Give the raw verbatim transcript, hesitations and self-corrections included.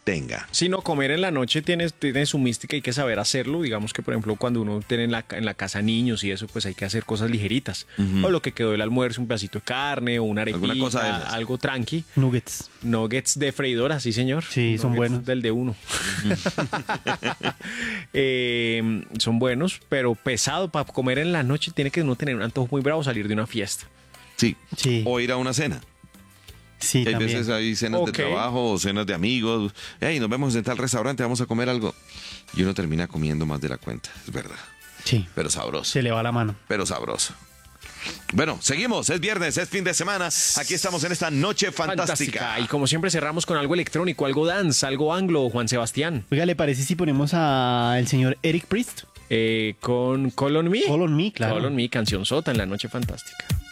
tenga. Si no, comer en la noche tiene, tiene su mística, hay que saber hacerlo. Digamos que, por ejemplo, cuando uno tiene en la, en la casa niños y eso, pues hay que hacer cosas ligeritas. Uh-huh. O lo que quedó del almuerzo, un pedacito de carne o una arepita, algo tranqui. Nuggets. Nuggets de freidora, sí, señor. Sí, son buenos. Del de uno. eh, son buenos, pero pesado para comer en la noche. Tiene que uno tener un antojo muy bravo, salir de una fiesta. Sí. sí. O ir a una cena. Sí, hay también. veces hay cenas okay. de trabajo o cenas de amigos. Hey, nos vemos en tal restaurante, vamos a comer algo. Y uno termina comiendo más de la cuenta, es verdad. Sí. Pero sabroso. Se le va la mano. Pero sabroso. Bueno, seguimos, es viernes, es fin de semana. Aquí estamos en esta noche fantástica. fantástica. Y como siempre cerramos con algo electrónico, algo dance, algo anglo, Juan Sebastián. Oiga, ¿le parece si ponemos al señor Eric Priest? Eh, con Call on Me. Call on Me, claro. Call on Me, canción sota en la noche fantástica.